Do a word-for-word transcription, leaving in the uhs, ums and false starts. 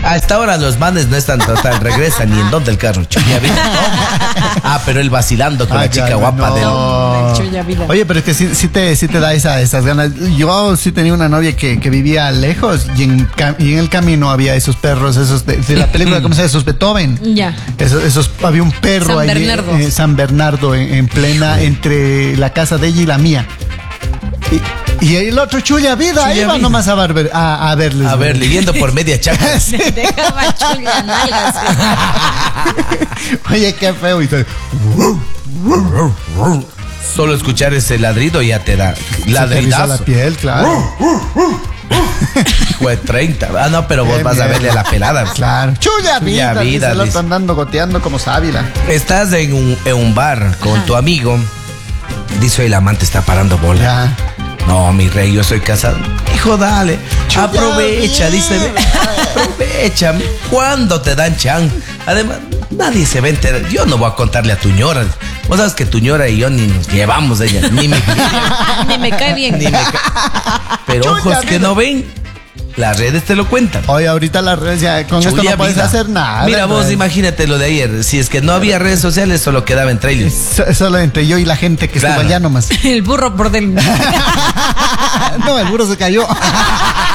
A esta hora los manes no están total, regresan ni en dónde el carro. Chuya vida. Ah, pero él vacilando con Ah, la chica ya, guapa no. del. No, Chuya vida. Oye, pero es que sí, sí te, sí te da esa, esas ganas. Yo sí tenía una novia que, que vivía lejos y en, ca- y en el camino había esos perros, esos de, de la película, ¿cómo se llama? Esos Beethoven. Ya. Esos, esos, había un perro San ahí, Bernardo. eh, San Bernardo, en, en plena, entre la casa de ella y la mía. Y, y el otro Chuya vida, Chuya iba vida. nomás a, barber, a, a verles. A ver, leyendo por media chaca. Dejaba Chuya nalgas. Oye, qué feo. Y todo. Solo escuchar ese ladrido ya te da Se te eriza la ladridazo. piel, claro. Hijo de treinta. Ah, no, pero vos Qué vas a miedo. verle a la pelada. Claro. Chuya vida, Chuya vida, dice el otro dice. andando goteando como sábila. Estás en un, en un bar con Ajá. tu amigo. Dice, el amante está parando bola. Ya. No, mi rey, yo soy casado. Hijo, dale. Chuya Aprovecha, vida. dice. Aprovecha. ¿Cuándo te dan chan? Además, nadie se va a enterar. Yo no voy a contarle a tu ñora. Vos sabes que tu ñora y yo ni nos llevamos ella. Ni me, Ni me cae bien. ni me ca- Pero Chuya ojos que vida. no ven, las redes te lo cuentan. Oye, ahorita las redes ya, con esto Chuya no puedes vida. hacer nada. Mira vos, pues. imagínate lo de ayer. Si es que no había redes sociales, solo quedaba en trailers. So- Solo entre yo y la gente que Claro. estuvo allá nomás. El burro por del. No, el burro se cayó.